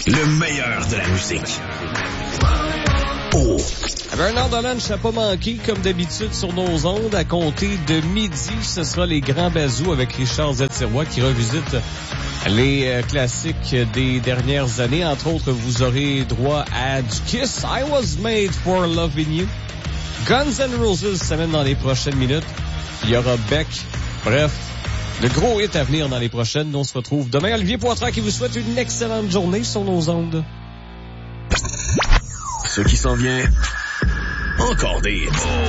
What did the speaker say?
Le meilleur de la musique. Oh! Un heure de lunch n'a pas manqué, comme d'habitude, sur nos ondes. À compter de midi, ce sera les grands bazous avec Richard Z. Sirois qui revisite les classiques des dernières années. Entre autres, vous aurez droit à du Kiss, I Was Made for Loving You. Guns N' Roses s'amène dans les prochaines minutes. Il y aura Beck. Bref, de gros hits à venir dans les prochaines. On se retrouve demain. Olivier Poitras qui vous souhaite une excellente journée sur nos ondes. Ce qui s'en vient, encore des hits.